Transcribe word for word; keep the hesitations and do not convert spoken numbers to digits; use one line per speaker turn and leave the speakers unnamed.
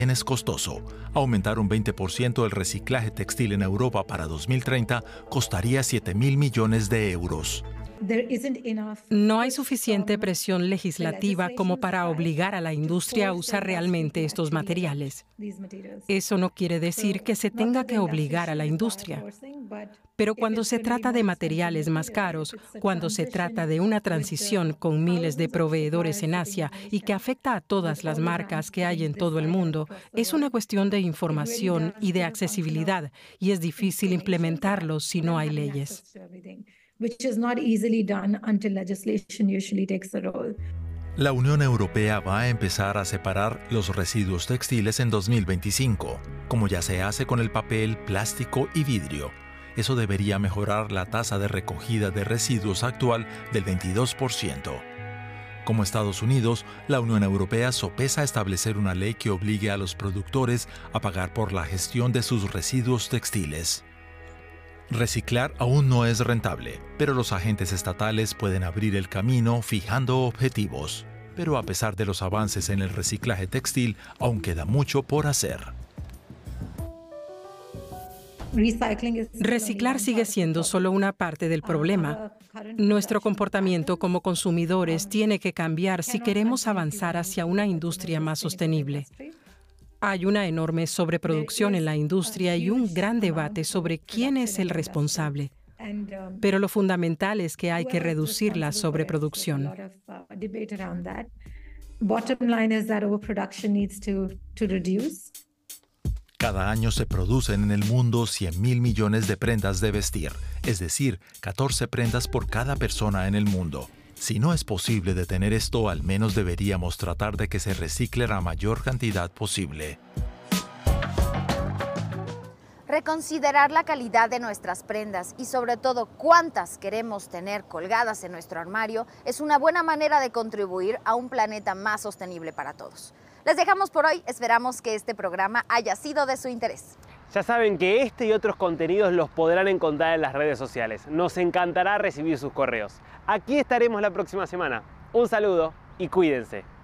es costoso. Aumentar un veinte por ciento el reciclaje textil en Europa para dos mil treinta costaría siete mil millones de euros.
No hay suficiente presión legislativa como para obligar a la industria a usar realmente estos materiales. Eso no quiere decir que se tenga que obligar a la industria. Pero cuando se trata de materiales más caros, cuando se trata de una transición con miles de proveedores en Asia y que afecta a todas las marcas que hay en todo el mundo, es una cuestión de información y de accesibilidad, y es difícil implementarlo si no hay leyes.
La Unión Europea va a empezar a separar los residuos textiles en dos mil veinticinco, como ya se hace con el papel, plástico y vidrio. Eso debería mejorar la tasa de recogida de residuos actual del veintidós por ciento. Como Estados Unidos, la Unión Europea sopesa establecer una ley que obligue a los productores a pagar por la gestión de sus residuos textiles. Reciclar aún no es rentable, pero los agentes estatales pueden abrir el camino fijando objetivos. Pero a pesar de los avances en el reciclaje textil, aún queda mucho por hacer.
Reciclar sigue siendo solo una parte del problema. Nuestro comportamiento como consumidores tiene que cambiar si queremos avanzar hacia una industria más sostenible. Hay una enorme sobreproducción en la industria y un gran debate sobre quién es el responsable. Pero lo fundamental es que hay que reducir la sobreproducción.
Cada año se producen en el mundo cien mil millones de prendas de vestir, es decir, catorce prendas por cada persona en el mundo. Si no es posible detener esto, al menos deberíamos tratar de que se recicle la mayor cantidad posible.
Reconsiderar la calidad de nuestras prendas y sobre todo cuántas queremos tener colgadas en nuestro armario es una buena manera de contribuir a un planeta más sostenible para todos. Les dejamos por hoy, esperamos que este programa haya sido de su interés.
Ya saben que este y otros contenidos los podrán encontrar en las redes sociales. Nos encantará recibir sus correos. Aquí estaremos la próxima semana. Un saludo y cuídense.